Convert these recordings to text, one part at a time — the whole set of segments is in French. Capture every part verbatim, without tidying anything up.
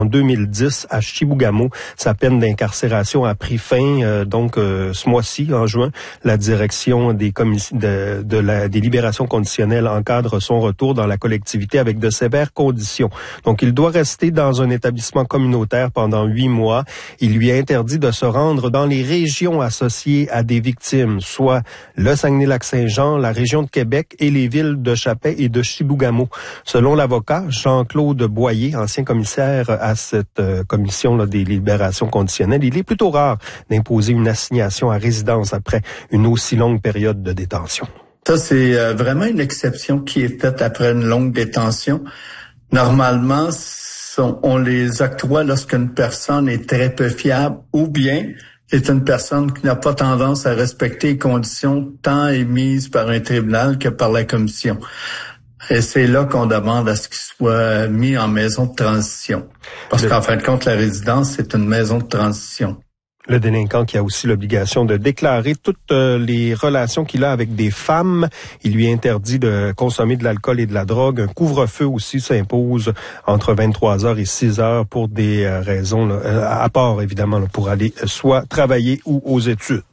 En deux mille dix, à Chibougamau, sa peine d'incarcération a pris fin. Euh, donc, euh, ce mois-ci, en juin, la direction des commis- de, de la, des libérations conditionnelles encadre son retour dans la collectivité avec de sévères conditions. Donc, il doit rester dans un établissement communautaire pendant huit mois. Il lui est interdit de se rendre dans les régions associées à des victimes, soit le Saguenay-Lac-Saint-Jean, la région de Québec et les villes de Chapais et de Chibougamau. Selon l'avocat Jean-Claude Boyer, ancien commissaire à cette euh, commission là, des libérations conditionnelles, il est plutôt rare d'imposer une assignation à résidence après une aussi longue période de détention. Ça, c'est euh, vraiment une exception qui est faite après une longue détention. Normalement, on les octroie lorsqu'une personne est très peu fiable ou bien est une personne qui n'a pas tendance à respecter les conditions tant émises par un tribunal que par la commission. Et c'est là qu'on demande à ce qu'il soit mis en maison de transition. Parce qu'en fin de compte, la résidence, c'est une maison de transition. Le délinquant qui a aussi l'obligation de déclarer toutes les relations qu'il a avec des femmes. Il lui est interdit de consommer de l'alcool et de la drogue. Un couvre-feu aussi s'impose entre vingt-trois heures et six heures pour des raisons, là, à part évidemment, là, pour aller soit travailler ou aux études.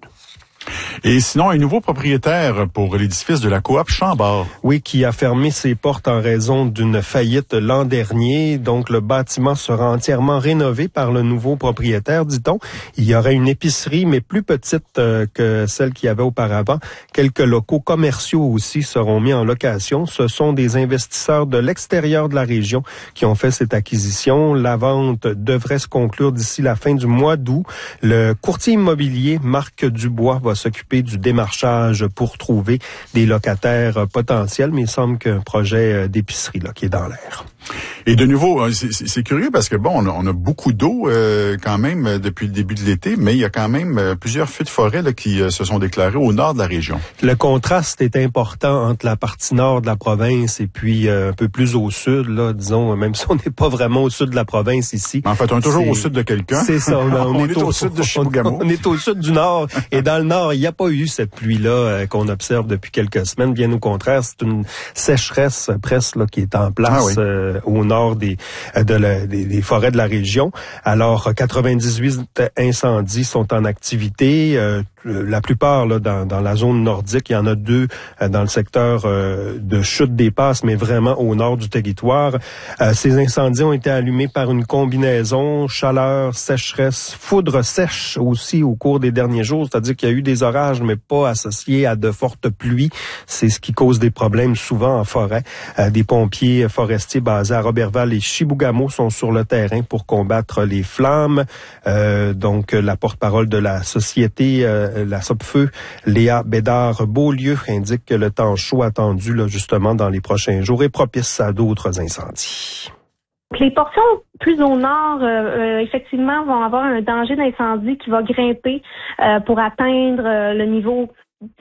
Et sinon, un nouveau propriétaire pour l'édifice de la coop Chambord. Oui, qui a fermé ses portes en raison d'une faillite l'an dernier. Donc, le bâtiment sera entièrement rénové par le nouveau propriétaire, dit-on. Il y aurait une épicerie, mais plus petite euh, que celle qu'il y avait auparavant. Quelques locaux commerciaux aussi seront mis en location. Ce sont des investisseurs de l'extérieur de la région qui ont fait cette acquisition. La vente devrait se conclure d'ici la fin du mois d'août. Le courtier immobilier Marc Dubois va s'occuper du démarchage pour trouver des locataires potentiels, mais il semble qu'un projet d'épicerie là qui est dans l'air. Et de nouveau, c'est, c'est curieux parce que bon, on a, on a beaucoup d'eau euh, quand même depuis le début de l'été, mais il y a quand même euh, plusieurs feux de forêt là, qui euh, se sont déclarés au nord de la région. Le contraste est important entre la partie nord de la province et puis euh, un peu plus au sud, là, disons, même si on n'est pas vraiment au sud de la province ici. En fait, on est toujours c'est, au sud de quelqu'un. C'est ça. On, on, on est, est au, au sud de Chibougamau. On, on est au sud du nord et dans le nord, il n'y a pas eu cette pluie-là euh, qu'on observe depuis quelques semaines. Bien au contraire, c'est une sécheresse presque là, qui est en place ah oui. euh, au nord des de la, des, des forêts de la région. Alors, quatre-vingt-dix-huit incendies sont en activité. Euh, la plupart là, dans, dans la zone nordique. Il y en a deux euh, dans le secteur euh, de Chute des Passes, mais vraiment au nord du territoire. Euh, ces incendies ont été allumés par une combinaison chaleur, sécheresse, foudre sèche aussi au cours des derniers jours. C'est-à-dire qu'il y a eu des orages, mais pas associés à de fortes pluies. C'est ce qui cause des problèmes souvent en forêt. Euh, des pompiers forestiers basés à Roberval et Chibougamau sont sur le terrain pour combattre les flammes. Euh, donc, la porte-parole de la société euh, la Sopfeu, Léa Bédard-Beaulieu, indique que le temps chaud attendu là, justement dans les prochains jours est propice à d'autres incendies. Les portions plus au nord, euh, euh, effectivement, vont avoir un danger d'incendie qui va grimper euh, pour atteindre euh, le niveau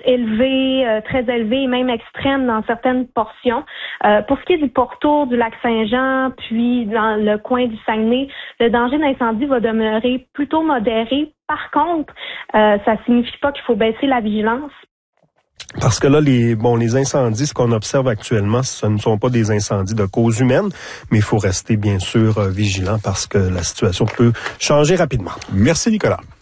élevé, euh, très élevé et même extrême dans certaines portions. Euh, pour ce qui est du pourtour du lac Saint-Jean, puis dans le coin du Saguenay, le danger d'incendie va demeurer plutôt modéré. Par contre, euh, ça signifie pas qu'il faut baisser la vigilance. Parce que là, les bon, les incendies, ce qu'on observe actuellement, ce ne sont pas des incendies de cause humaine, mais il faut rester bien sûr vigilant parce que la situation peut changer rapidement. Merci Nicolas.